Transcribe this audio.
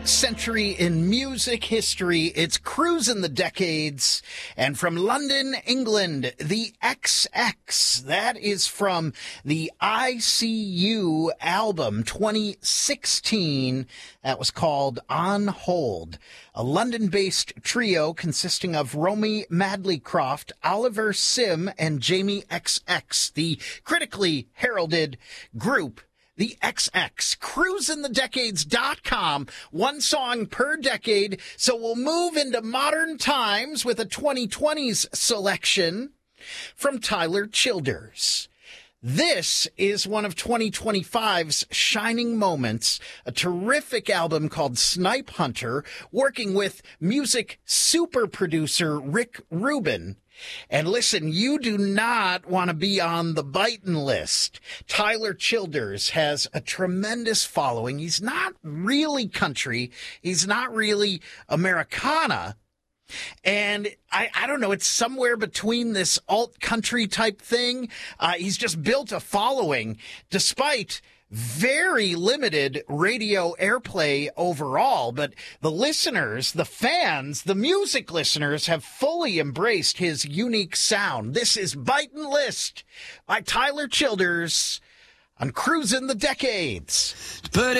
century in music history. It's Cruising the Decades. And from London, England, the XX. That is from the ICU album 2016. That was called On Hold. A London-based trio consisting of Romy Madleycroft, Oliver Sim, and Jamie XX. The critically heralded group, the XX. CruisingTheDecades.com. One song per decade. So we'll move into modern times with a 2020s selection from Tyler Childers. This is one of 2025's shining moments, a terrific album called Snipe Hunter, working with music super producer Rick Rubin. And listen, you do not want to be on the biting list. Tyler Childers has a tremendous following. He's not really country. He's not really Americana. And I don't know, it's somewhere between this alt-country type thing. He's just built a following despite very limited radio airplay overall. But the listeners, the fans, the music listeners have fully embraced his unique sound. This is Bitin' List by Tyler Childers on Cruising the Decades.